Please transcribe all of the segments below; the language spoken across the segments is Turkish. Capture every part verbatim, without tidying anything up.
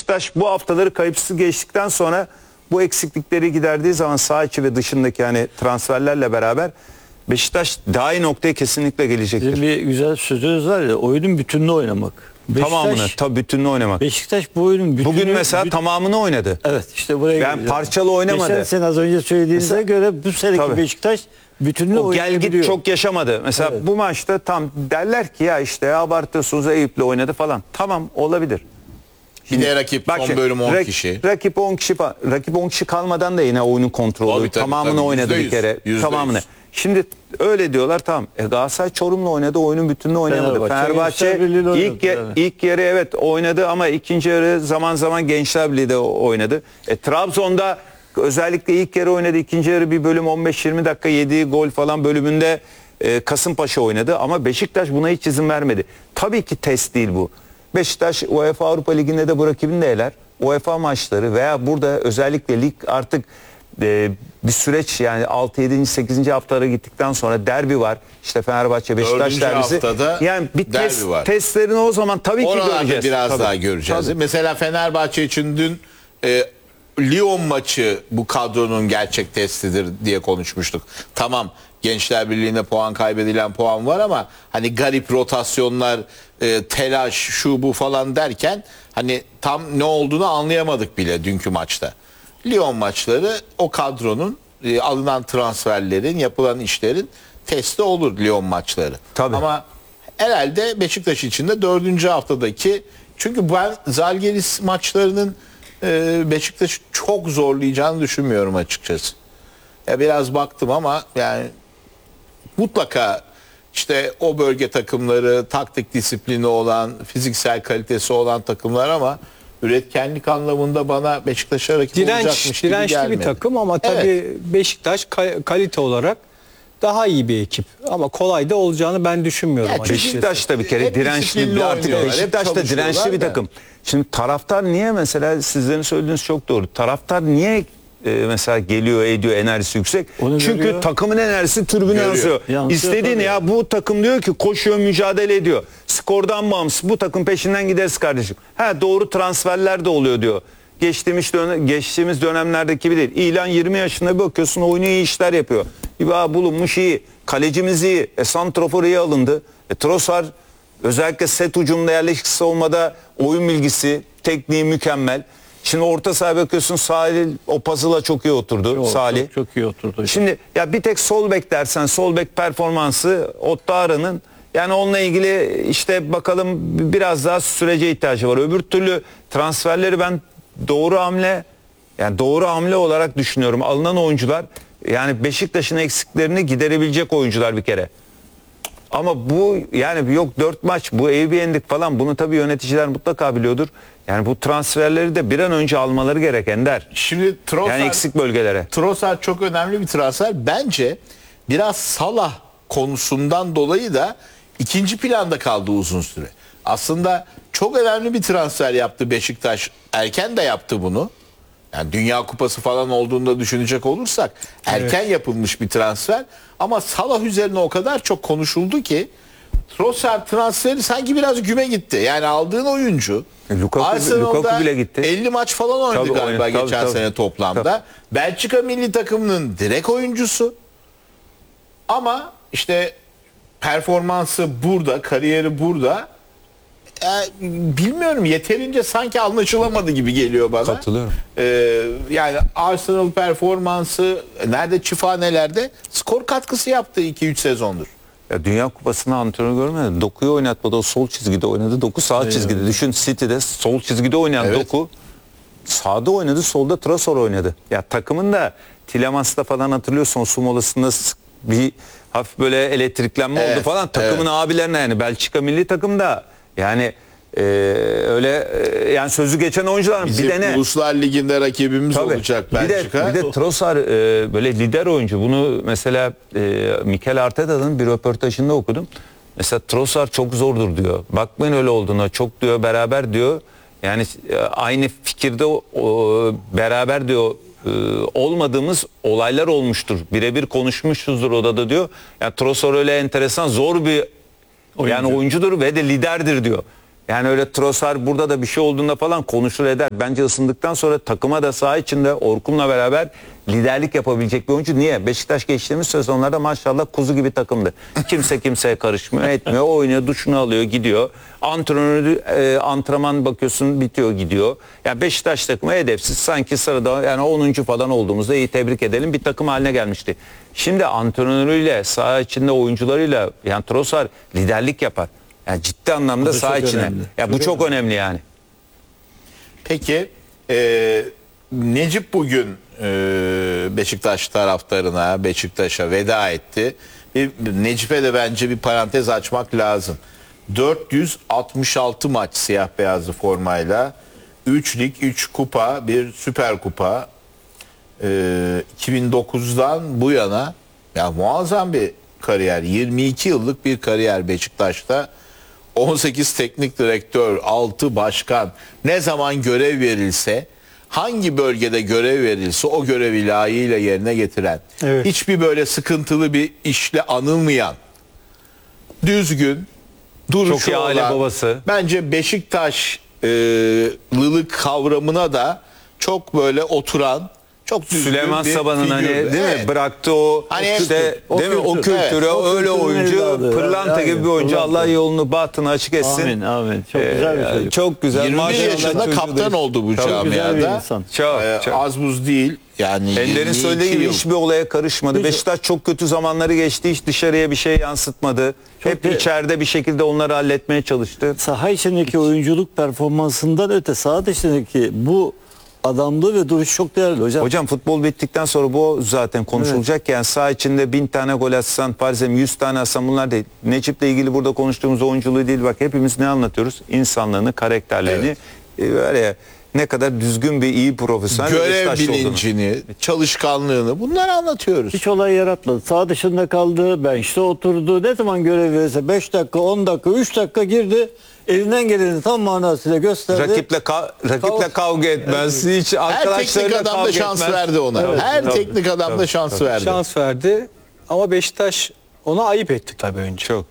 Beşiktaş bu haftaları kayıpsız geçtikten sonra bu eksiklikleri giderdiği zaman sağ içi ve dışındaki hani transferlerle beraber Beşiktaş daha iyi noktaya kesinlikle gelecektir. Bizim bir güzel sözümüz var ya, oyunun bütününü oynamak. Beşiktaş, Tamamını, tabii bütününü oynamak. Beşiktaş bu oyunun bütünü... Bugün mesela büt... tamamını oynadı. Evet, işte buraya Yani geleceğim. parçalı oynamadı. Geçen sene az önce söylediğinize mesela, göre bu seneki tabii. Beşiktaş bütününü o gel oynayabiliyor. git çok yaşamadı. Mesela evet. Bu maçta tam derler ki ya işte abartıyorsunuz, Eyüp'le oynadı falan. Tamam, olabilir. Bir de rakip bak son şimdi, bölüm on rak, kişi. Rakip on kişi rakip on kişi kalmadan da yine oyunun kontrolü. Tabii, tabii, tamamını tabii. oynadı yüzde bir kere. yüz, yüzde tamamını. yüz. Şimdi öyle diyorlar, tamam. E, Galatasaray Çorum'la oynadı, oyunun bütününü oynamadı. Fenerbahçe, Fenerbahçe ilk ye, yani. ilk yarı evet oynadı ama ikinci yarı zaman zaman Gençler Birliği'de oynadı. E, Trabzon'da özellikle ilk yarı oynadı, ikinci yarı bir bölüm on beş yirmi dakika yediği gol falan bölümünde e, Kasımpaşa oynadı ama Beşiktaş buna hiç izin vermedi. Tabii ki test değil bu. Beşiktaş UEFA Avrupa Ligi'nde de bu rakibini de eler. UEFA maçları veya burada özellikle lig artık e, bir süreç, yani altı yedinci sekizinci haftalara gittikten sonra derbi var. İşte Fenerbahçe Beşiktaş derbisi. Haftada yani bir derbi test, var. testlerini o zaman tabii ki Oralarda göreceğiz. biraz tabii. daha göreceğiz. Tabii. Mesela Fenerbahçe için dün e, Lyon maçı bu kadronun gerçek testidir diye konuşmuştuk. Tamam, Gençler Birliği'nde puan kaybedilen puan var ama hani garip rotasyonlar, e, telaş, şu bu falan derken hani tam ne olduğunu anlayamadık bile dünkü maçta. Lyon maçları o kadronun e, alınan transferlerin, yapılan işlerin testi olur, Lyon maçları. Tabii. Ama herhalde Beşiktaş için de dördüncü haftadaki, çünkü ben Zalgiris maçlarının e, Beşiktaş'ı çok zorlayacağını düşünmüyorum açıkçası. Ya biraz baktım ama yani mutlaka işte o bölge takımları, taktik disiplini olan, fiziksel kalitesi olan takımlar ama üretkenlik anlamında bana Beşiktaş'a rakip Direnç, olacakmış gibi dirençli gelmedi. bir takım ama tabii Evet. Beşiktaş kalite olarak daha iyi bir ekip. Ama kolay da olacağını ben düşünmüyorum. Ya açıkçası. Beşiktaş da bir kere Hep dirençli disiplinli bir artık oynuyorlar, hep Beşiktaş da dirençli çalışıyorlar bir da. takım. Şimdi taraftar niye, mesela sizlerin söylediğiniz çok doğru. Taraftar niye e, mesela geliyor ediyor, enerjisi yüksek? Onu Çünkü görüyor. takımın enerjisi tribüne Görüyor. yansıyor. Yansıyor İstediğin tabii. ya, bu takım diyor ki koşuyor, mücadele ediyor. Skordan bağımsız bu takım peşinden gideriz kardeşim. Ha, doğru transferler de oluyor diyor. Geçtiğimiz, dönem, geçtiğimiz dönemlerdeki gibi değil. İlan yirmi yaşında bir bakıyorsun oyunu iyi işler yapıyor. İba bulunmuş iyi. Kalecimiz iyi. E, santrafor iyi alındı. E, Trossard özellikle set ucumda, yerleşik savunmada oyun bilgisi, tekniği mükemmel. Şimdi orta sahaya bakıyorsun, Salih o puzzle'a çok iyi oturdu. Çok, Salih. Çok, çok iyi oturdu. Şimdi ya bir tek sol bek dersen, sol bek performansı Ottağrı'nın, yani onunla ilgili işte bakalım biraz daha sürece ihtiyacı var. Öbür türlü transferleri ben doğru hamle, yani doğru hamle olarak düşünüyorum. Alınan oyuncular yani Beşiktaş'ın eksiklerini giderebilecek oyuncular bir kere. Ama bu yani yok dört maç, bu Eyüp'ü yendik falan, bunu tabii yöneticiler mutlaka biliyordur. Yani bu transferleri de bir an önce almaları gereken der. Şimdi Trossard, Yani eksik bölgelere. Trossard çok önemli bir transfer. Bence biraz Salah konusundan dolayı da ikinci planda kaldı uzun süre. Aslında çok önemli bir transfer yaptı Beşiktaş. Erken de yaptı bunu. Yani Dünya Kupası falan olduğunda düşünecek olursak erken evet. yapılmış bir transfer. Ama Salah üzerine o kadar çok konuşuldu ki Trossard transferi sanki biraz güme gitti. Yani aldığın oyuncu E, Lukaku, Lukaku bile gitti. elli maç falan oynadı Tabii, galiba oynadı. geçen Tabii, sene tabii. toplamda. Tabii. Belçika milli takımının direkt oyuncusu. Ama işte performansı burada, kariyeri burada. E, bilmiyorum, yeterince sanki anlaşılamadı gibi geliyor bana. Katılıyorum. E, yani Arsenal performansı nerede, çifthanelerde skor katkısı yaptı iki üç sezondur. Ya Dünya Kupası'nda antrenör görmedim. Doku'yu oynatmadı. O sol çizgide oynadı. Doku sağ evet. çizgide. Düşün, City'de sol çizgide oynayan evet. Doku sağda oynadı. Solda Trossard oynadı. Ya takımın da Tilemans'ta falan hatırlıyorsun, su molasında bir hafif böyle elektriklenme evet. oldu falan. Takımın evet. abilerine, yani Belçika milli takımda yani e, öyle e, yani sözü geçen oyuncular Bizim bir de ne? Uluslar Ligi'nde rakibimiz Tabii. olacak Belçika. Bir de, bir de Trossard e, böyle lider oyuncu. Bunu mesela e, Mikel Arteta'nın bir röportajında okudum. Mesela Trossard çok zordur diyor. Bakmayın öyle olduğuna, çok diyor beraber diyor. Yani e, aynı fikirde o, o, beraber diyor e, olmadığımız olaylar olmuştur. Birebir konuşmuşuzdur odada diyor. Yani Trossard öyle enteresan, zor bir oyuncu. Yani oyuncudur ve de liderdir diyor. Yani öyle Trossard burada da bir şey olduğunda falan konuşur eder. Bence ısındıktan sonra takıma da saha içinde Orkun'la beraber liderlik yapabilecek bir oyuncu. Niye? Beşiktaş geçtiğimiz sezonlarda maşallah kuzu gibi takımdı. Kimse kimseye karışmıyor, etmiyor. Oynuyor, duşunu alıyor, gidiyor. Antrenörü e, antrenman bakıyorsun bitiyor, gidiyor. Yani Beşiktaş takımı hedefsiz. Sanki sırada yani onuncu falan olduğumuzda iyi tebrik edelim bir takım haline gelmişti. Şimdi antrenörüyle, saha içinde oyuncularıyla yani Trossard liderlik yapar. Yani ciddi anlamda da saha çok içine. önemli. Ya bu çok önemli yani. Peki e, Necip bugün e, Beşiktaş taraftarına, Beşiktaş'a veda etti. Bir, Necip'e de bence bir parantez açmak lazım. dört yüz altmış altı maç siyah beyazlı formayla, üç lig, üç kupa, bir süper kupa. E, iki bin dokuzdan bu yana ya muazzam bir kariyer. yirmi iki yıllık bir kariyer Beşiktaş'ta. on sekiz teknik direktör, altı başkan, ne zaman görev verilse, hangi bölgede görev verilse o görevi layığıyla yerine getiren, Evet. hiçbir böyle sıkıntılı bir işle anılmayan, düzgün, duruşu Çok iyi aile olan, babası. bence Beşiktaşlılık kavramına da çok böyle oturan, çok düzgün Süleyman bir Sabah'ın hani figürdü. değil Evet. mi? Bıraktığı o Hani işte o değil mi? O kültür, kültürü, evet, o öyle kültürün oyuncu, evladı. pırlanta Aynen, gibi bir oyuncu. pırlanta. Allah yolunu bahtını açık etsin. Amin amin. Çok Ee, güzel bir çocuk. Çok güzel. yirmi bir Maşallah yaşında çocuğu kaptan da- oldu bu Tabii, güzel bir camiada. insan. Çok, Ee, çok. az buz değil. Yani Ender'in yirmi iki söylediği gibi yıl. hiçbir olaya karışmadı. Hiç- Beşiktaş çok kötü zamanları geçti. Hiç dışarıya bir şey yansıtmadı. Çok Hep de- içeride bir şekilde onları halletmeye çalıştı. Saha içindeki oyunculuk performansından öte saha dışındaki bu adamlığı ve duruş çok değerli hocam. Hocam futbol bittikten sonra bu zaten konuşulacak. Yani saha içinde bin tane gol atsan, farzem yüz tane atsan bunlar değil. Necip'le ilgili burada konuştuğumuz oyunculuğu değil. Bak hepimiz ne anlatıyoruz? İnsanlığını, karakterlerini. E, böyle ne kadar düzgün bir iyi profesyonel Görev Beşiktaşlı olduğunu. bilincini, çalışkanlığını bunları anlatıyoruz. Hiç olay yaratmadı. Sağ dışında kaldı, bench'te oturdu. Ne zaman görev verirse beş dakika, on dakika, üç dakika girdi. Elinden geleni tam manasıyla gösterdi. Rakiple ka- rakiple Kav- kavga etmez. Hiç Her teknik arkadaşlarıyla adam da kavga şans etmez. verdi ona. Evet, Her tabii, teknik adam da tabii, şans tabii. verdi. Şans verdi ama Beşiktaş ona ayıp etti tabii önce. Çok.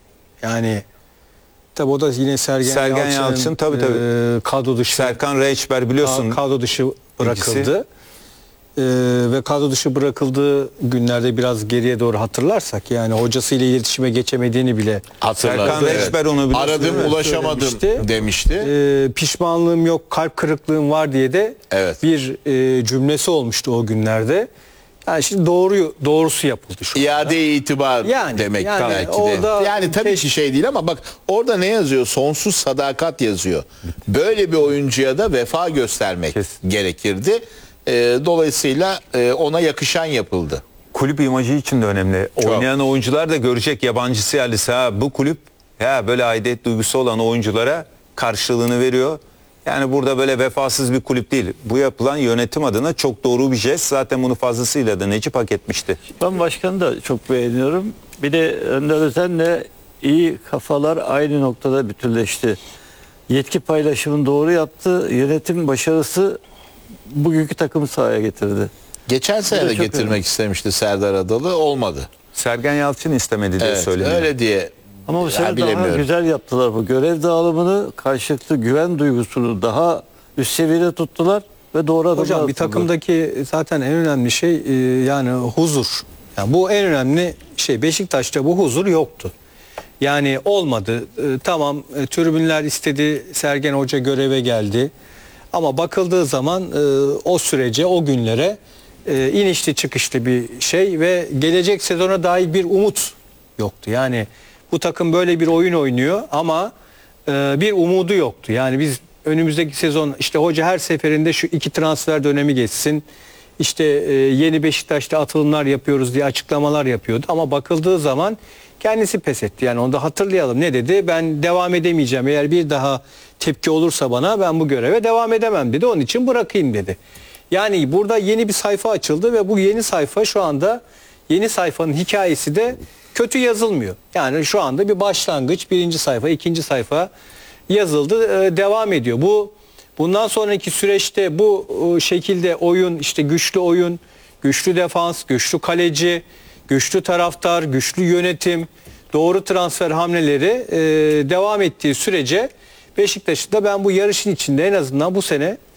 Yani tabii o da yine Sergen, Sergen Yalçın'ın, Yalçın, tabii, tabii. e, kadro dışı Serkan Reçber biliyorsun. kadro dışı bırakıldı. E, ve kadro dışı bırakıldığı günlerde biraz geriye doğru hatırlarsak yani hocasıyla iletişime geçemediğini bile Hatırladım. Serkan Evet. Reçber onu biliyorsun değil Aradım mi? ulaşamadım Söylemişti. demişti. e, pişmanlığım yok, kalp kırıklığım var diye de Evet. bir e, cümlesi olmuştu o günlerde. Yani şimdi doğruyu doğrusu yapıldı şu an. İade itibar Yani, demek yani belki de. orada Yani tabii keş- ki şey değil ama bak orada ne yazıyor? Sonsuz sadakat yazıyor. Böyle bir oyuncuya da vefa göstermek Kesin. gerekirdi. Ee, dolayısıyla e, ona yakışan yapıldı. Kulüp imajı için de önemli. Çok. Oynayan oyuncular da görecek yabancısı yerlisi. Ha, bu kulüp ya böyle aidiyet duygusu olan oyunculara karşılığını veriyor. Yani burada böyle vefasız bir kulüp değil. Bu yapılan yönetim adına çok doğru bir jest. Zaten bunu fazlasıyla da Necip hak etmişti. Ben başkanı da çok beğeniyorum. Bir de Önder Özen'le iyi kafalar aynı noktada bütünleşti. Yetki paylaşımını doğru yaptı. Yönetim başarısı bugünkü takımı sahaya getirdi. Geçen sene de de çok getirmek önemli. istemişti Serdar Adalı. Olmadı. Sergen Yalçın istemedi diye Evet, söyleniyor. öyle diye. Ama bu Ya sene daha bilemiyorum. güzel yaptılar bu. Görev dağılımını, karşılıklı güven duygusunu daha üst seviyede tuttular ve doğru adımlar Hocam bir attılar. takımdaki zaten en önemli şey e, yani huzur. Yani bu en önemli şey. Beşiktaş'ta bu huzur yoktu. Yani olmadı. E, tamam e, tribünler istedi. Sergen Hoca göreve geldi. Ama bakıldığı zaman e, o sürece, o günlere e, inişli çıkışlı bir şey ve gelecek sezona dair bir umut yoktu. Yani bu takım böyle bir oyun oynuyor ama e, bir umudu yoktu. Yani biz önümüzdeki sezon işte hoca her seferinde şu iki transfer dönemi geçsin. İşte e, yeni Beşiktaş'ta atılımlar yapıyoruz diye açıklamalar yapıyordu. Ama bakıldığı zaman kendisi pes etti. Yani onu da hatırlayalım. Ne dedi? Ben devam edemeyeceğim. Eğer bir daha tepki olursa bana ben bu göreve devam edemem dedi. Onun için bırakayım dedi. Yani burada yeni bir sayfa açıldı ve bu yeni sayfa şu anda yeni sayfanın hikayesi de kötü yazılmıyor. Yani şu anda bir başlangıç, birinci sayfa, ikinci sayfa yazıldı, e, devam ediyor. Bu bundan sonraki süreçte bu e, şekilde oyun, işte güçlü oyun, güçlü defans, güçlü kaleci, güçlü taraftar, güçlü yönetim, doğru transfer hamleleri e, devam ettiği sürece Beşiktaş'ı da ben bu yarışın içinde en azından bu sene